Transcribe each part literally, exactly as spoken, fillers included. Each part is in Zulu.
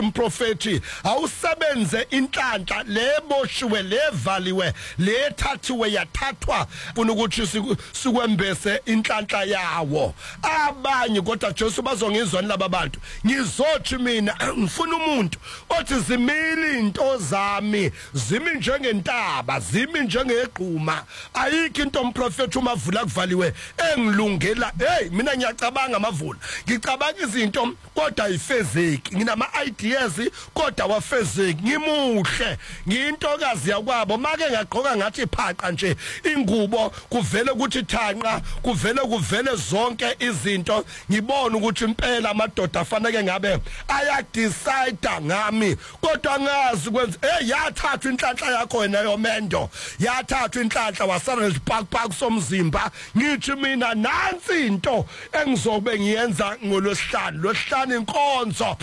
umprofeti awusebenze inhlanhla leboshiwe levaliwe lethathiwe yathathwa funa ukuthi sikwembese inhlanhla yawo abanye kodwa Jesu bazongizwa laba bantu ngizothi mina ngifuna umuntu othi zimili into zami zimi njengentaba zimi njengegquma ayikho into umprofeti umavula kuvaliwe engilungela hey mina ngiyacabanga amavula ngicabanga izinto kodwa ayifezeki nginama ideas kodwa wafezeki ngimuhle ngiyintokazi yakwabo make ngagqoka ngathi phaqa nje ingubo kuvele ukuthi thanqa kuvele kuvele zonke izinto ngibona ukuthi impela amadoda afanele ngabe aya decide ngami kodwa ngazi kwenza hey yathathwa inhlanhla yakho wena yomendo yathathwa inhlanhla wasala nesibhakbhak somzimba ngithi mina nansi into engizobe ngiyenza ngolosihlanu losihlanu inkonzo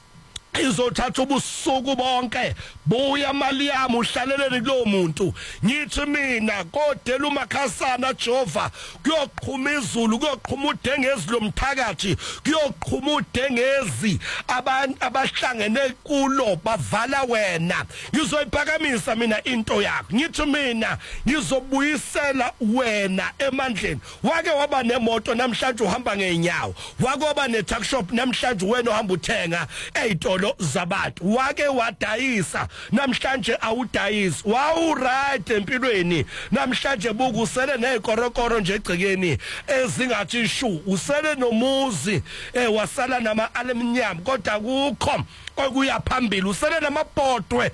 izothatha ubusuku bonke buya mali yami uhlaleleni kulo muntu ngithi mina kodela umakhasana Jehova kuyoqhuma izulu kuyoqhuma udengezi lomthakathi kuyoqhuma udengezi abantu abahlangene kulo bavala wena ngizoyiphakamisa mina into yakho ngithi mina ngizobuyisela wena emandleni wake waba nemoto namhlanje uhamba ngeenyawo wake waba ne tuck shop namhlanje wena uhamba uthenga eyitolo zabantu wake wadayisa namhlanje awudayisi wawu right empilweni namhlanje buku usele nezikorokoro nje egcikeni ezingathi shu usele nomuzi eh wasala nama aluminium kodwa kukho okuya phambili usele namabhodwe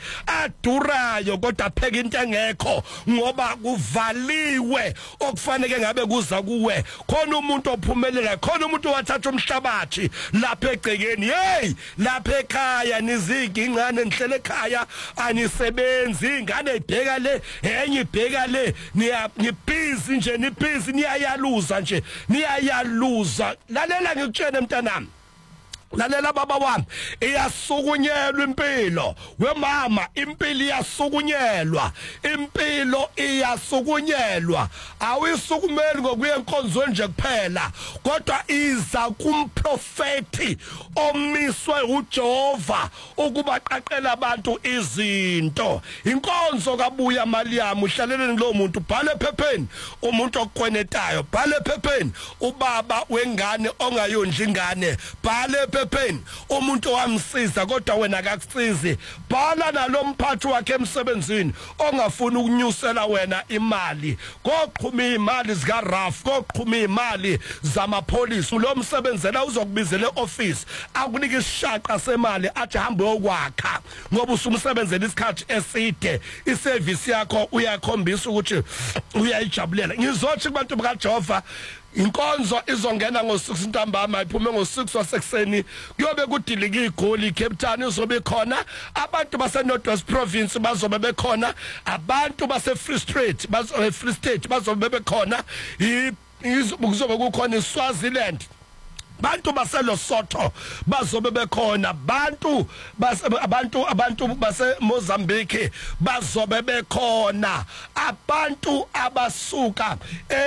adurayo kodwa pheka into engekho ngoba kuvaliwe okufanele ngabe kuza kuwe khona umuntu ophumelela khona umuntu wathatha umhlabathi lapha egcikeni hey lapha ekhaya nizigi ingane nihlele ekhaya anisebenzi ingane ibheka le enye ibheka le niyabhizi nje nibhizi niyayaluza nje niyayaluza lalela ngikutshene mntanami lalela baba wami iyasukunyelwa impilo wemama impilo iyasukunyelwa impilo iyasukunyelwa awisukumeli ngokuya enkonzweni nje kuphela kodwa iza kumprofeti omiswe uJehova ukuba qaqela abantu izinto inkonzo kabuya mali yami uhlaleleni lo muntu bhale ephepheni umuntu okwenetayo bhale ephepheni ubaba wengane ongayondla ingane bhale pen umuntu wamsiza kodwa wena akakusizi bhala nalomphathi wakhe emsebenzini ongafuni ukunyusela wena imali koqhuma imali zika Raf koqhuma imali zamapholisi lo msebenzela uzokubizela eoffice akunika ishaqa semali athi hambe yokwakha ngoba usumsebenzela isikhathi eside iservice yakho uyakhombisa ukuthi uyayijabulela ngizothi kubantu bakaJehova inkonzo izongena ngo six ntambama iphume ngo six wasekuseni kuyobe kudilika igoli Cape Town izobe khona abantu base North West Province bazobe bekhona abantu base Free State bazobe Free State bazobe bekhona izobe kukhona iSwaziland bantu baseLesotho bazobe bekhona bantu abantu abantu base Mozambique bazobe bekhona abantu abasuka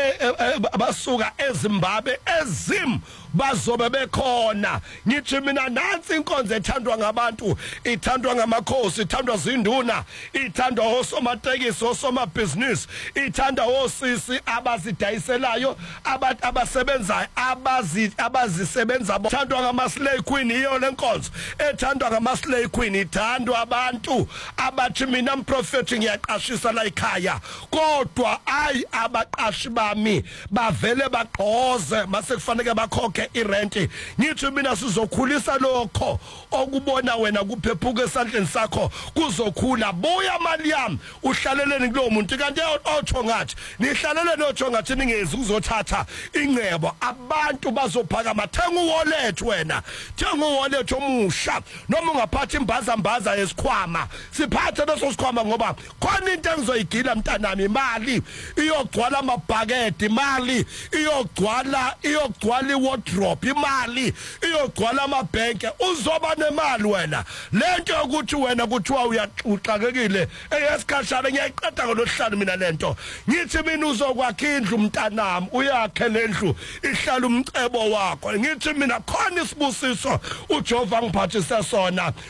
abasuka eZimbabwe ezim bazobe bekhona ngithi mina nansi inkonzo ethandwa ngabantu ithandwa ngamakhosi ithandwa zinduna ithandwa osomatekisi osomabhizinisi ithandwa osisi abazidayiselayo abantu abasebenzayo abazi abazisebenza ithandwa ngamaslay queen iyo lenkonzo ethandwa ngamaslay queen ithandwa abantu abathi mina umprofeti ngiyaqashisa la ekhaya kodwa ayi abaqashi bami bavele baqoze mase kufanele bakhokhe irenti ngithi mina sizokhulisa lokho okubona wena kuphephuka esandleni sakho kuzokhula buya mali yami uhlaleleni kulo muntu kanti otsho ngathi nihlaleleni otsho ngathi ningezi kuzothatha ingcebo abantu bazophakama thenga uwallet wena thenga uwallet omusha noma ungaphatha imbaza mbaza yesikhwama siphathe leso sikhwama ngoba khona into engizoyigila mntanami imali iyogcwala amabhakede imali iyogcwala iyogcwala iwardrobe imali iyogcwala amabhenke uzoba nemali wena lento ukuthi wena kuthiwa uyaxakekile eyesikhashana ngiyayiqeda ngolosihlanu mina lento ngithi mina uzokwakha indlu mntanami uyakhe lendlu ihlala umcebo wakho ngithi mina khona isibusiso uJehova ngiphathise sona